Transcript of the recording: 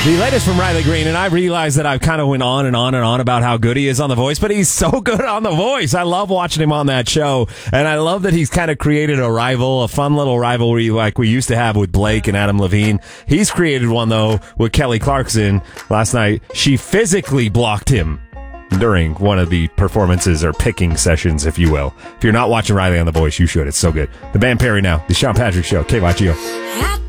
The latest from Riley Green, and I realized that I've kind of went on and on and on about how good he is on The Voice, but he's so good on The Voice. I love watching him on that show, and I love that he's kind of created a fun little rivalry like we used to have with Blake and Adam Levine. He's created one, though, with Kelly Clarkson. Last night, she physically blocked him during one of the performances or picking sessions, if you will. If you're not watching Riley on The Voice, you should. It's so good. The band Perry now. The Sean Patrick Show. KYGO.